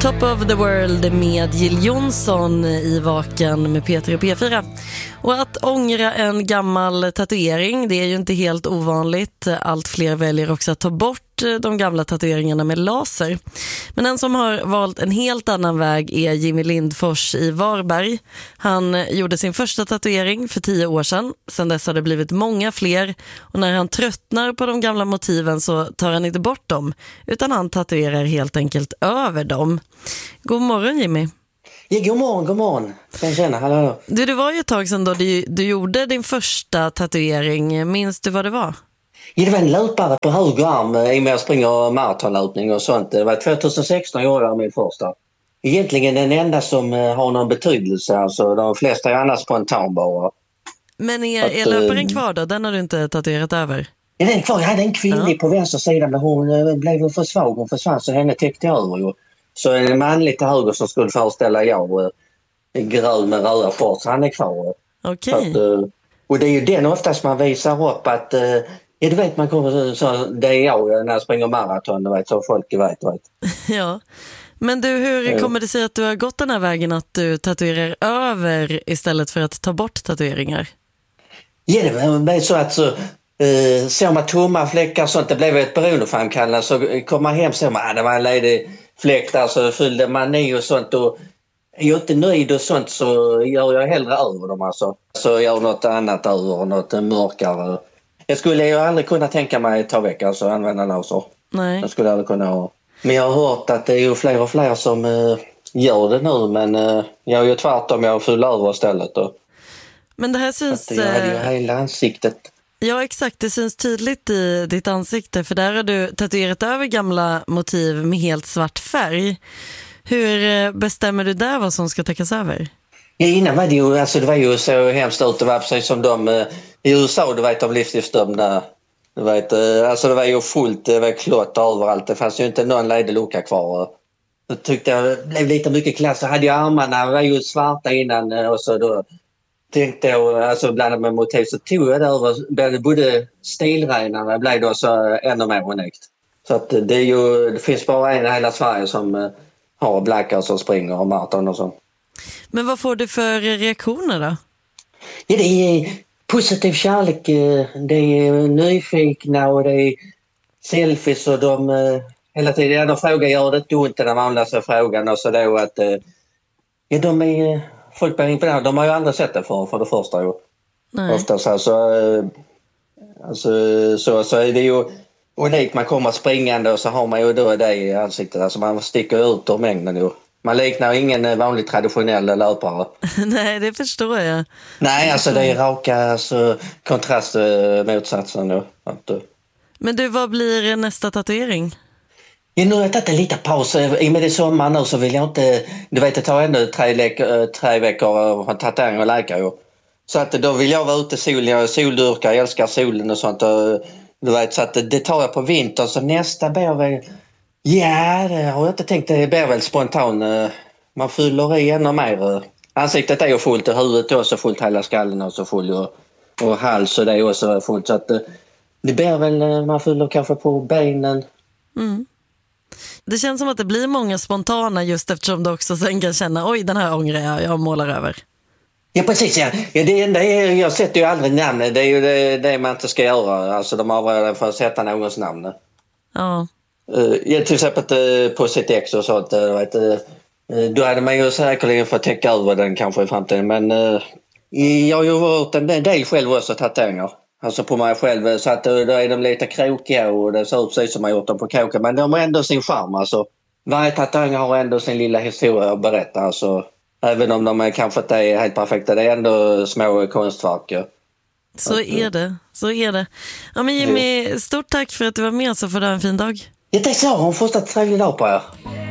Top of the World med Jill Johnson i Vaken med Peter och P4. Och att ångra en gammal tatuering, det är ju inte helt ovanligt. Allt fler väljer också att ta bort de gamla tatueringarna med laser. Men en som har valt en helt annan väg är Jimmy Lindfors i Varberg. Han gjorde sin första tatuering för 10 år sedan. Sen dess har det blivit många fler. Och när han tröttnar på de gamla motiven så tar han inte bort dem, utan han tatuerar helt enkelt över dem. God morgon Jimmy. Ja, god morgon. Tjena, hallå. Det var ju ett tag sedan då du gjorde din första tatuering. Minns du vad det var? Ja, det var en löpare på höger arm i och med att springa maratonlöpning och sånt. Det var 2016 gjorde jag min första. Egentligen den enda som har någon betydelse. Alltså, de flesta är annars spontan bara. Men är löparen kvar då? Den har du inte tatuerat över? Ja, den är kvar. Jag hade en kvinnlig på vänster sida, men hon blev för svag. Hon försvann så henne täckte jag över ju. Så en manlig till höger som skulle föreställa jag grön med röda shorts, han är kvar. Okej. Och det är ju den oftast man visar upp att ja, du vet, man kommer så det är jag när jag springer maraton, du vet, så folk vet. Ja. Men du, hur kommer det sig att du har gått den här vägen att du tatuerar över istället för att ta bort tatueringar? Ja, det var så att såg man tomma fläckar och sånt, det blev ett beroendeframkallande, så kom man hem så man, det var en ledig fläck där, så fyllde man i och sånt, och är jag inte nöjd och sånt så gör jag hellre över dem alltså. Så jag gör något annat över, något mörkare. Jag skulle ju aldrig kunna tänka mig ta väck, alltså använda laser. Nej. Jag skulle aldrig kunna ha. Men jag har hört att det är ju fler och fler som gör det nu, men jag är ju tvärtom, jag fyller över istället. Men det här syns... Jag hade ju hela ansiktet. Ja, exakt. Det syns tydligt i ditt ansikte, för där har du tatuerat över gamla motiv med helt svart färg. Hur bestämmer du där vad som ska täckas över? Ja, innan var det ju, alltså det var ju så hemskt ut, det var precis som de i USA, du vet, de livstidsdömda. Du vet, alltså det var ju fullt, det var klotter överallt, det fanns ju inte någon ledig lucka kvar. Då tyckte jag det blev lite mycket klass, så hade jag armarna, var ju svarta innan, och så då tänkte jag, alltså bland med motiv, så tog jag det över, blev det både stilrenarna blev då så ännu mer unikt. Så att det är ju, det finns bara en i hela Sverige som har blackar som springer och maraton och så. Men vad får du för reaktioner då? Ja, det är positiv kärlek, det är nyfikna och det är selfies, och de hela tiden, de frågar, gör det inte ont när man använder sig frågan, och så då att ja, de är folk blir imponerade, de har ju aldrig sett det för det första ju. Nej. Oftast alltså så är det ju unikt, man kommer springande och så har man ju då det i ansiktet, alltså man sticker ut ur mängden ju. Man liknar ingen vanlig traditionell löpare. Nej, det förstår jag. Nej, alltså det är raka, alltså kontrastmotsatsen nu. Men du, vad blir nästa tatuering? Ja, nu har jag tagit en liten paus. I och med det sommar nu så vill jag inte... Du vet, det tar ändå 3 veckor från tatuering och läkare ju. Så att då vill jag vara ute i solen. Jag är soldyrkare, jag älskar solen och sånt. Och, du vet, så att det tar jag på vintern. Så nästa blir väl... Ja, det har jag inte tänkt. Det blir väl spontan. Man fyller i ännu mer. Ansiktet är ju fullt och huvudet är också fullt, hela skallen och så full. Och hals och det är också fullt. Så att det blir väl... Man fyller kanske på benen. Mm. Det känns som att det blir många spontana just eftersom du också sen kan känna, oj, den här ångrar jag målar över. Ja, precis. Ja. Ja, det enda är, jag sätter ju aldrig namn. Det är ju det man inte ska göra. Alltså de avråder för att sätta någons namn. Ja. Ja, till exempel på sitt ex och sånt. Då hade man ju säkerligen fått täcka över den kanske i framtiden. Men jag har ju varit en del själv också, tatueringar. Alltså på mig själv, så att då är de lite krokiga och det ser ut precis som man gjort dem på kåken. Men de har ändå sin charm, alltså. Varje tatuering har ändå sin lilla historia att berätta, alltså. Även om de kanske inte är helt perfekta, det är ändå små konstverk. Ja. Så är det. Ja, men Jimmy, stort tack för att du var med, så får du ha en fin dag. Ja, det är så. Hon får en trevlig dag på er.